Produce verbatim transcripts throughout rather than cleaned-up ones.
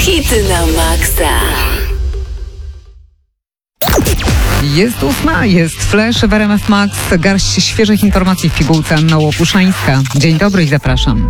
Hity na maksa. Jest ósma, jest Flash w R M F Max, garść świeżych informacji w pigułce Anna Łopuszańska. Dzień dobry i zapraszam.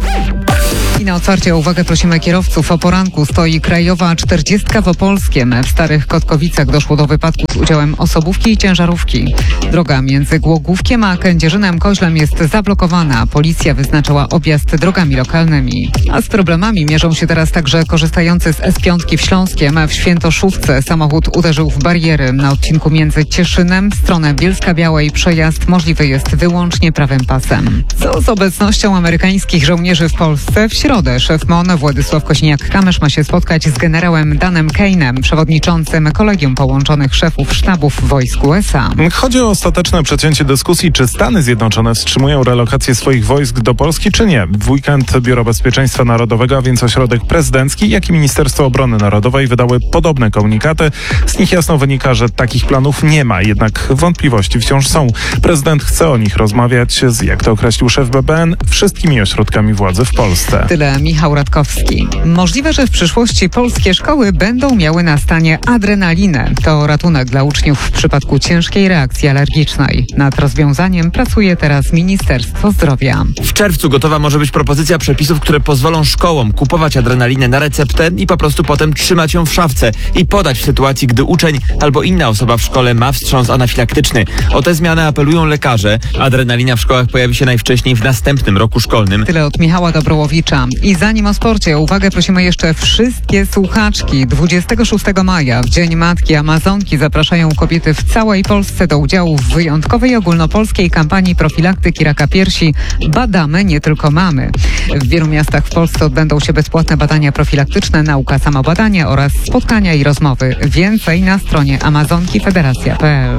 I na otwarcie o uwagę prosimy kierowców. O poranku stoi krajowa czterdziestka w Opolskiem. W Starych Kotkowicach doszło do wypadku z udziałem osobówki i ciężarówki. Droga między Głogówkiem a Kędzierzynem-Koźlem jest zablokowana. Policja wyznaczyła objazd drogami lokalnymi. A z problemami mierzą się teraz także korzystający z S pięć w Śląskiem. W Świętoszówce samochód uderzył w bariery. Na odcinku między Cieszynem w stronę Bielska-Białej przejazd możliwy jest wyłącznie prawym pasem. Co z obecnością amerykańskich żołnierzy w Polsce? W środę szef M O N Władysław Kosiniak-Kamysz ma się spotkać z generałem Danem Kane'em, przewodniczącym Kolegium Połączonych Szefów Sztabów Wojsk U S A. Chodzi o ostateczne przecięcie dyskusji, czy Stany Zjednoczone wstrzymują relokację swoich wojsk do Polski, czy nie. W weekend Biuro Bezpieczeństwa Narodowego, a więc ośrodek prezydencki, jak i Ministerstwo Obrony Narodowej wydały podobne komunikaty. Z nich jasno wynika, że takich planów nie ma, jednak wątpliwości wciąż są. Prezydent chce o nich rozmawiać z, jak to określił szef B B N, wszystkimi ośrodkami władzy w Polsce. Tyle Michał Radkowski. Możliwe, że w przyszłości polskie szkoły będą miały na stanie adrenalinę. To ratunek dla uczniów w przypadku ciężkiej reakcji alergicznej. Nad rozwiązaniem pracuje teraz Ministerstwo Zdrowia. W czerwcu gotowa może być propozycja przepisów, które pozwolą szkołom kupować adrenalinę na receptę i po prostu potem trzymać ją w szafce i podać w sytuacji, gdy uczeń albo inna osoba w szkole ma wstrząs anafilaktyczny. O tę zmianę apelują lekarze. Adrenalina w szkołach pojawi się najwcześniej w następnym roku szkolnym. Tyle od Michała Dobrołowicza. I zanim o sporcie, o uwagę prosimy jeszcze wszystkie słuchaczki. dwudziestego szóstego maja, w Dzień Matki Amazonki, zapraszają kobiety w całej Polsce do udziału w wyjątkowej ogólnopolskiej kampanii profilaktyki raka piersi Badamy, nie tylko mamy. W wielu miastach w Polsce odbędą się bezpłatne badania profilaktyczne, nauka samobadania oraz spotkania i rozmowy. Więcej na stronie amazonki federacja kropka p l.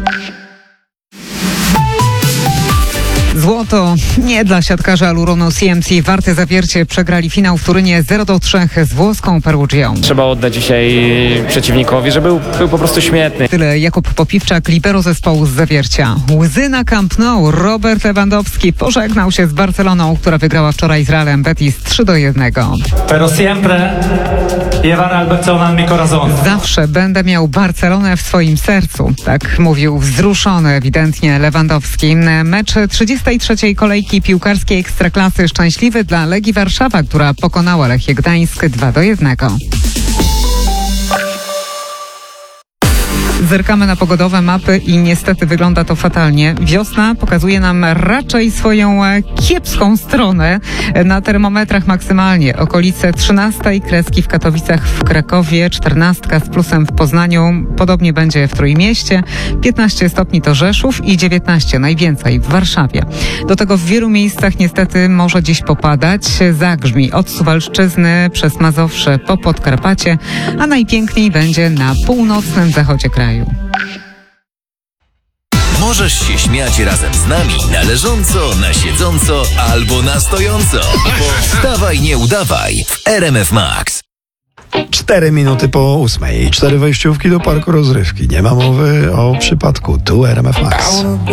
Złoto nie dla siatkarza Aluronu C M C. Warte Zawiercie przegrali finał w Turynie zero do trzech z włoską Perugią. Trzeba oddać dzisiaj przeciwnikowi, że był, był po prostu świetny. Tyle Jakub Popiwczak, libero zespołu z Zawiercia. Łzy na Camp Nou. Robert Lewandowski pożegnał się z Barceloną, która wygrała wczoraj z Realem Betis trzy do jednego. Pero siempre llevar al Barcelona en mi corazón. Zawsze będę miał Barcelonę w swoim sercu. Tak mówił wzruszony ewidentnie Lewandowski. Mecz trzydziestej trzeciej kolejki piłkarskiej Ekstraklasy szczęśliwy dla Legii Warszawa, która pokonała Lechię Gdańsk dwa do jednego. Zerkamy na pogodowe mapy i niestety wygląda to fatalnie. Wiosna pokazuje nam raczej swoją kiepską stronę. Na termometrach maksymalnie okolice trzynastej, kreski w Katowicach, w Krakowie, czternastka z plusem w Poznaniu, podobnie będzie w Trójmieście, piętnaście stopni to Rzeszów i dziewiętnaście najwięcej w Warszawie. Do tego w wielu miejscach niestety może dziś popadać. Zagrzmi od Suwalszczyzny przez Mazowsze po Podkarpacie, a najpiękniej będzie na północnym zachodzie kraju. Możesz się śmiać razem z nami na leżąco, na siedząco albo na stojąco. Wstawaj, nie udawaj w R M F Max. Cztery minuty po ósmej. Cztery wejściówki do parku rozrywki. Nie ma mowy o przypadku. Tu R M F Max.